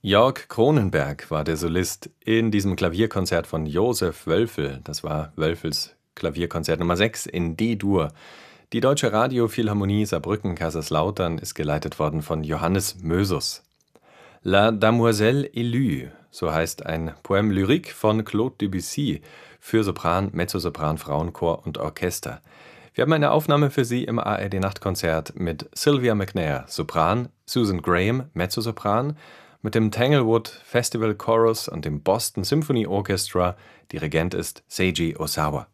Jörg Cronenberg war der Solist in diesem Klavierkonzert von Josef Wölfel. Das war Wölfels Klavierkonzert Nummer 6 in D-Dur. Die Deutsche Radiophilharmonie Saarbrücken-Kaiserslautern ist geleitet worden von Johannes Mösus. La Damoiselle élue, so heißt ein Poème lyrique von Claude Debussy für Sopran, Mezzosopran, Frauenchor und Orchester. Wir haben eine Aufnahme für Sie im ARD-Nachtkonzert mit Sylvia McNair, Sopran, Susan Graham, Mezzosopran, mit dem Tanglewood Festival Chorus und dem Boston Symphony Orchestra. Dirigent ist Seiji Osawa.